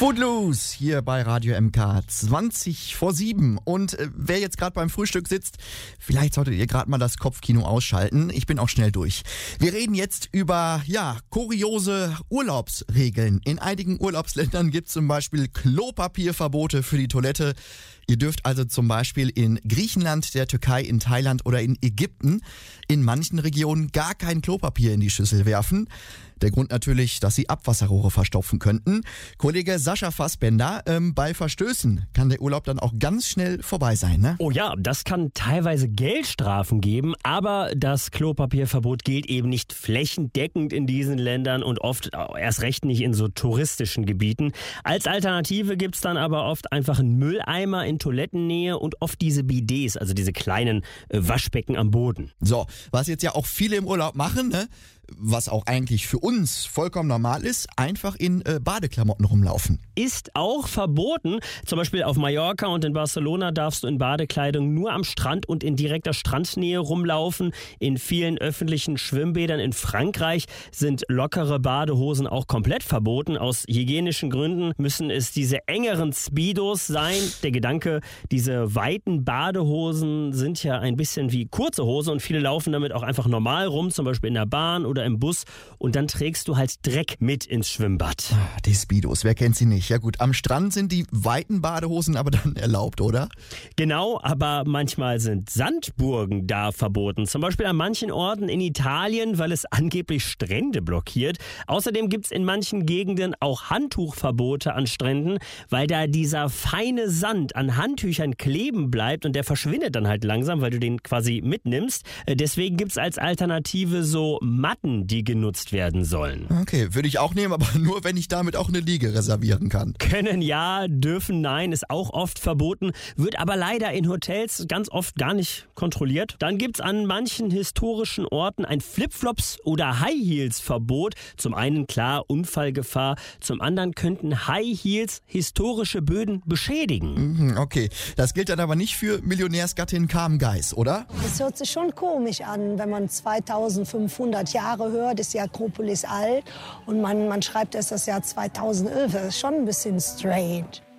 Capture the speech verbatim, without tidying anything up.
Footloose hier bei Radio M K, zwanzig vor sieben. Und äh, wer jetzt gerade beim Frühstück sitzt, vielleicht solltet ihr gerade mal das Kopfkino ausschalten. Ich bin auch schnell durch. Wir reden jetzt über, ja, kuriose Urlaubsregeln. In einigen Urlaubsländern gibt es zum Beispiel Klopapierverbote für die Toilette. Ihr dürft also zum Beispiel in Griechenland, der Türkei, in Thailand oder in Ägypten in manchen Regionen gar kein Klopapier in die Schüssel werfen. Der Grund natürlich, dass sie Abwasserrohre verstopfen könnten. Kollege Sascha Fassbender, ähm, bei Verstößen kann der Urlaub dann auch ganz schnell vorbei sein, ne? Oh ja, das kann teilweise Geldstrafen geben, aber das Klopapierverbot gilt eben nicht flächendeckend in diesen Ländern und oft erst recht nicht in so touristischen Gebieten. Als Alternative gibt's dann aber oft einfach einen Mülleimer in Toilettennähe und oft diese Bidets, also diese kleinen äh, Waschbecken am Boden. So, was jetzt ja auch viele im Urlaub machen, ne? Was auch eigentlich für uns vollkommen normal ist, einfach in äh, Badeklamotten rumlaufen. Ist auch verboten. Zum Beispiel auf Mallorca und in Barcelona darfst du in Badekleidung nur am Strand und in direkter Strandnähe rumlaufen. In vielen öffentlichen Schwimmbädern in Frankreich sind lockere Badehosen auch komplett verboten. Aus hygienischen Gründen müssen es diese engeren Speedos sein. Der Gedanke, diese weiten Badehosen sind ja ein bisschen wie kurze Hosen und viele laufen damit auch einfach normal rum, zum Beispiel in der Bahn oder im Bus, und dann trägst du halt Dreck mit ins Schwimmbad. Ah, die Speedos, wer kennt sie nicht? Ja gut, am Strand sind die weiten Badehosen aber dann erlaubt, oder? Genau, aber manchmal sind Sandburgen da verboten. Zum Beispiel an manchen Orten in Italien, weil es angeblich Strände blockiert. Außerdem gibt es in manchen Gegenden auch Handtuchverbote an Stränden, weil da dieser feine Sand an Handtüchern kleben bleibt und der verschwindet dann halt langsam, weil du den quasi mitnimmst. Deswegen gibt es als Alternative so Matten, die genutzt werden sollen. Okay, würde ich auch nehmen, aber nur, wenn ich damit auch eine Liege reservieren kann. Können ja, dürfen nein, ist auch oft verboten, wird aber leider in Hotels ganz oft gar nicht kontrolliert. Dann gibt's an manchen historischen Orten ein Flipflops- oder High-Heels-Verbot. Zum einen klar Unfallgefahr, zum anderen könnten High Heels historische Böden beschädigen. Mhm, okay, das gilt dann aber nicht für Millionärsgattin Carmen Geis, oder? Das hört sich schon komisch an, wenn man zweitausendfünfhundert Jahre hört, ist die Akropolis alt und man, man schreibt erst das Jahr zweitausendelf. Das ist schon ein bisschen strange.